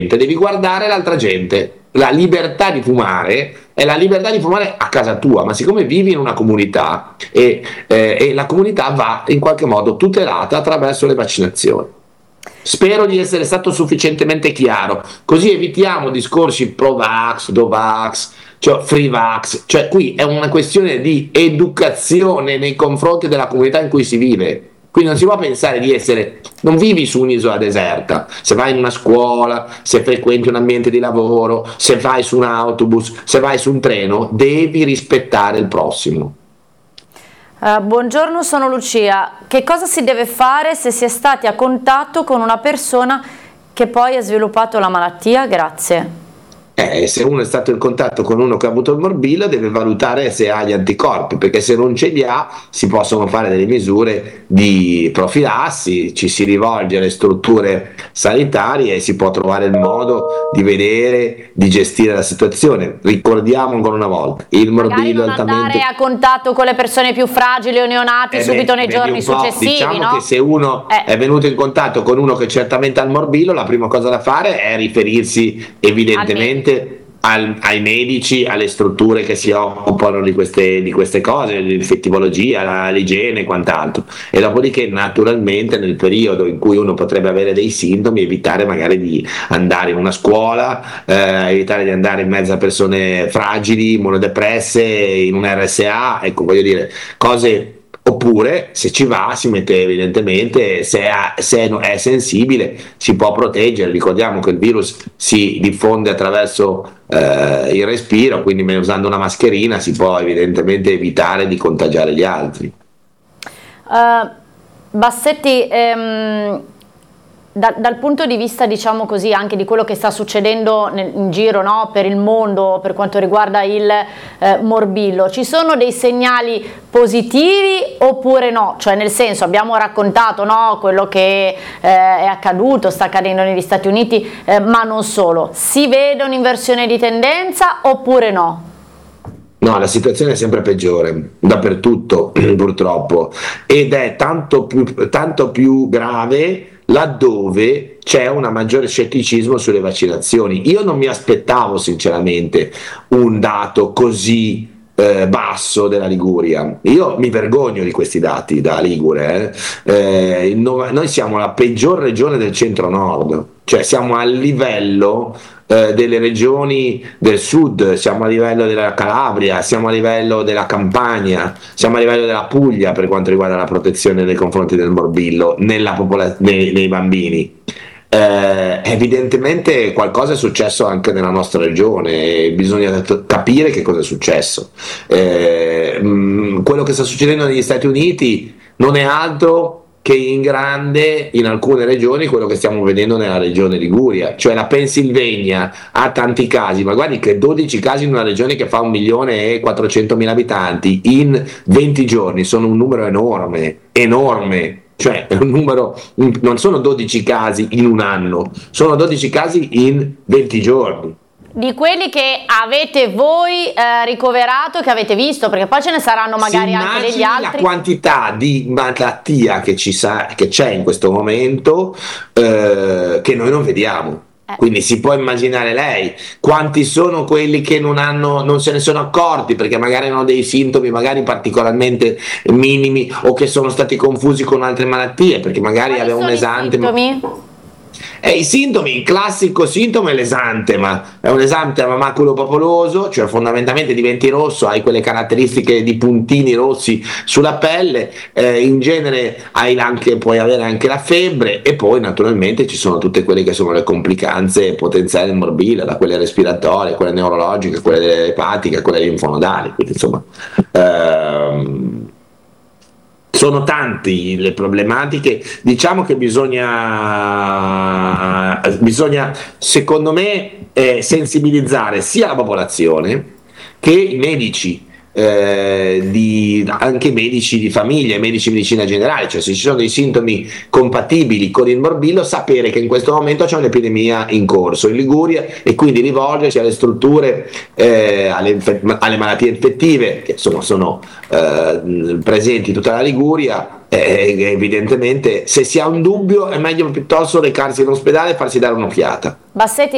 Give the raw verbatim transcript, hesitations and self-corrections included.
devi guardare l'altra gente. La libertà di fumare è la libertà di fumare a casa tua, ma siccome vivi in una comunità e, eh, e la comunità va in qualche modo tutelata attraverso le vaccinazioni. Spero di essere stato sufficientemente chiaro, così evitiamo discorsi pro-vax, do-vax, cioè free-vax, cioè qui è una questione di educazione nei confronti della comunità in cui si vive. Quindi non si può pensare di essere, non vivi su un'isola deserta, se vai in una scuola, se frequenti un ambiente di lavoro, se vai su un autobus, se vai su un treno, devi rispettare il prossimo. Uh, buongiorno, sono Lucia. Che cosa si deve fare se si è stati a contatto con una persona che poi ha sviluppato la malattia? Grazie. Eh, se uno è stato in contatto con uno che ha avuto il morbillo deve valutare se ha gli anticorpi, perché se non ce li ha si possono fare delle misure di profilassi, ci si rivolge alle strutture sanitarie e si può trovare il modo di vedere, di gestire la situazione. Ricordiamo ancora una volta, il morbillo non altamente... andare a contatto con le persone più fragili o neonati eh subito beh, nei giorni successivi, diciamo no? Che se uno eh. è venuto in contatto con uno che certamente ha il morbillo, la prima cosa da fare è riferirsi evidentemente Al, ai medici, alle strutture che si occupano di queste, di queste cose, l'infettivologia, l'igiene e quant'altro, e dopodiché naturalmente nel periodo in cui uno potrebbe avere dei sintomi evitare magari di andare in una scuola, eh, evitare di andare in mezzo a persone fragili, immunodepresse, in un R S A, ecco, voglio dire, cose. Oppure se ci va si mette evidentemente, se, ha, se è sensibile si può proteggere. Ricordiamo che il virus si diffonde attraverso eh, il respiro, quindi usando una mascherina si può evidentemente evitare di contagiare gli altri. uh, Bassetti, ehm, da, dal punto di vista, diciamo così, anche di quello che sta succedendo nel, in giro, no, per il mondo per quanto riguarda il eh, morbillo, ci sono dei segnali positivi oppure no? Cioè, nel senso, abbiamo raccontato, no, quello che eh, è accaduto, sta accadendo negli Stati Uniti, eh, ma non solo. Si vede un'inversione di tendenza oppure no? No, la situazione è sempre peggiore, dappertutto purtroppo, ed è tanto più, tanto più grave laddove c'è un maggiore scetticismo sulle vaccinazioni. Io non mi aspettavo sinceramente un dato così eh, basso della Liguria. Io mi vergogno di questi dati da Ligure. Eh. Eh, noi siamo la peggior regione del centro-nord, cioè siamo a livello eh, delle regioni del sud, siamo a livello della Calabria, siamo a livello della Campania, siamo a livello della Puglia per quanto riguarda la protezione nei confronti del morbillo nella popola- nei, nei bambini. Eh, evidentemente qualcosa è successo anche nella nostra regione e bisogna t- capire che cosa è successo. Eh, mh, quello che sta succedendo negli Stati Uniti non è altro che in grande in alcune regioni quello che stiamo vedendo nella regione Liguria, cioè la Pennsylvania ha tanti casi, ma guardi che dodici casi in una regione che fa un milione e quattrocentomila abitanti in venti giorni sono un numero enorme, enorme. Cioè è un numero, non sono dodici casi in un anno, sono dodici casi in venti giorni. Di quelli che avete voi eh, ricoverato, che avete visto, perché poi ce ne saranno magari anche degli altri. La quantità di malattia che ci sa, che c'è in questo momento eh, che noi non vediamo. Quindi si può immaginare lei quanti sono quelli che non hanno, non se ne sono accorti perché magari hanno dei sintomi magari particolarmente minimi o che sono stati confusi con altre malattie perché magari aveva un esantema. E i sintomi, il classico sintomo è l'esantema, è un esantema maculopapuloso, cioè fondamentalmente diventi rosso, hai quelle caratteristiche di puntini rossi sulla pelle, eh, in genere hai anche, puoi avere anche la febbre e poi naturalmente ci sono tutte quelle che sono le complicanze potenziali del morbillo, da quelle respiratorie, quelle neurologiche, quelle epatiche, quelle linfonodali, quindi insomma ehm, sono tanti le problematiche, diciamo che bisogna, bisogna secondo me eh, sensibilizzare sia la popolazione che i medici, eh, di, anche i medici di famiglia, i medici di medicina generale, cioè se ci sono dei sintomi compatibili con il morbillo, sapere che in questo momento c'è un'epidemia in corso in Liguria e quindi rivolgersi alle strutture, eh, alle, alle malattie infettive che insomma sono eh, presenti in tutta la Liguria. Eh, evidentemente se si ha un dubbio è meglio piuttosto recarsi in ospedale e farsi dare un'occhiata. Bassetti